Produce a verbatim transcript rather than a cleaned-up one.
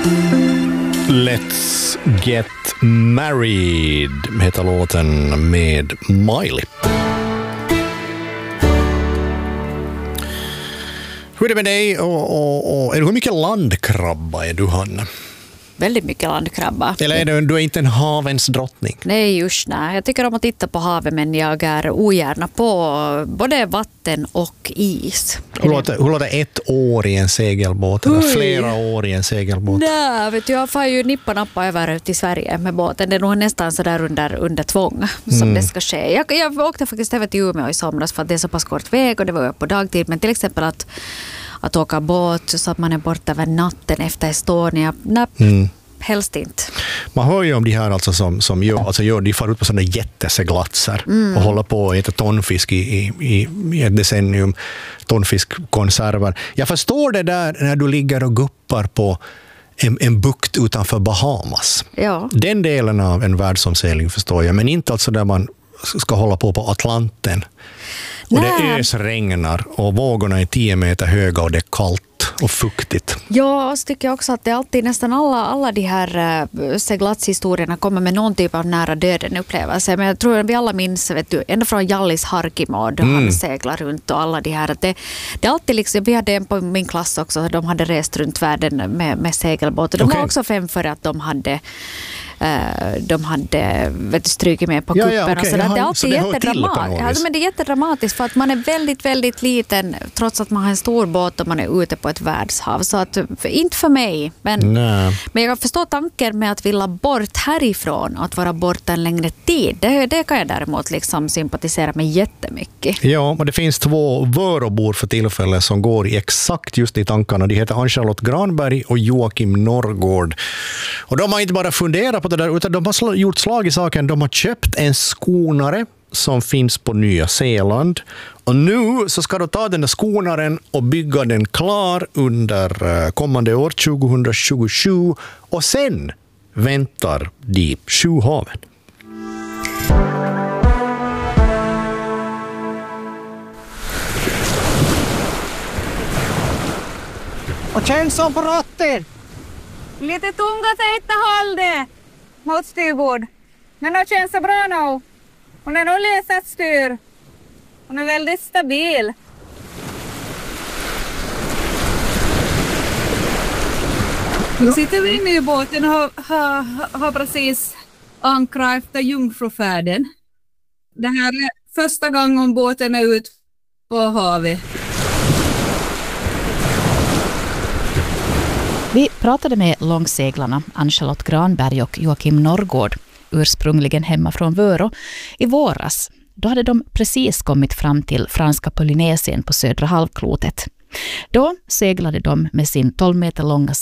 Let's Get Married heter låten med Miley. Hur är det med dig och, och, och är du hur mycket landkrabba är du, Hanna? Väldigt mycket landkrabba. Eller är du, du är inte en havens drottning? Nej, just nej. Jag tycker om att titta på havet, men jag är ogärna på både vatten och is. Hur låter, hur låter ett år i en segelbåt? Eller Oj. flera år i en segelbåt? Nej, vet du, jag får ju nippa-nappa över till Sverige med båten. Det är nog nästan så där under, under tvång som Mm. det ska ske. Jag, jag åkte faktiskt över till Umeå i somras för att det är så pass kort väg och det var på dagtid. Men till exempel att, att åka båt så att man är borta över natten efter Estonia. Nej, Mm. helst inte. Man hör ju om de här alltså som, som gör, alltså gör, de far ut på sådana jätteseglatser mm. och håller på att äta tonfisk i, i, i, i ett decennium, tonfiskkonserver. Jag förstår det där när du ligger och guppar på en, en bukt utanför Bahamas. Ja. Den delen av en världsomsegling förstår jag, men inte alltså där man ska hålla på på Atlanten. Och Nej. det ösregnar och vågorna är tio meter höga och det är kallt och fuktigt. Ja, och så tycker jag också att det alltid nästan alla, alla de här äh, seglatshistorierna kommer med någon typ av nära döden upplevelse. Men jag tror att vi alla minns, vet du, ända från Jallis Harkimo då mm. han seglar runt och alla de här. Att det, det är alltid liksom, vi hade en på min klass också, de hade rest runt världen med, med segelbåt. Och de Okay. var också fem för att de hade de hade vet du, strykit med på Ja, kuppen. ja, okay. och sådär. Det är alltid så det jättedramatiskt. Alltså, men det är jättedramatiskt för att man är väldigt, väldigt liten trots att man har en stor båt och man är ute på ett världshav. Så att, inte för mig. Men, men jag förstår tanken med att vilja bort härifrån och att vara borta en längre tid. Det, det kan jag däremot liksom sympatisera med jättemycket. Ja, och det finns två vörobor för tillfället som går i exakt just i tankarna. De heter Ann-Charlotte Granberg och Joakim Norrgård. Och de har inte bara funderat på det där, utan de har gjort slag i saken. De har köpt en skonare som finns på Nya Zeeland. Och nu så ska de ta den där skonaren och bygga den klar under kommande år tjugohundratjugosju. Och sen väntar de sju haven. Och känn som på ratten! Lite tunga täta håll det mot styrbord. Men det känns så bra nu. Hon är nog läsat styr. Hon är väldigt stabil. Nu sitter vi inne i båten och har, har, har precis ankrat efter jungfrufärden. Det här är första gången båten är ut på havet. Vi pratade med långseglarna Ann-Charlotte Granberg och Joakim Norrgård, ursprungligen hemma från Vörå, i våras. Då hade de precis kommit fram till franska Polynesien på södra halvklotet. Då seglade de med sin tolv meter långa